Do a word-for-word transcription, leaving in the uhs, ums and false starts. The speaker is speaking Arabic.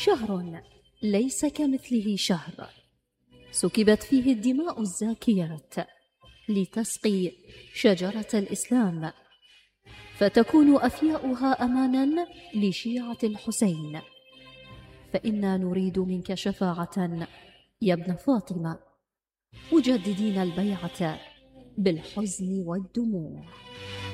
شهر ليس كمثله شهر، سكبت فيه الدماء الزاكيات لتسقي شجرة الإسلام، فتكون أفياؤها أمانا لشيعة الحسين. فإنا نريد منك شفاعة يا ابن فاطمة، مجددين البيعة بالحزن والدموع.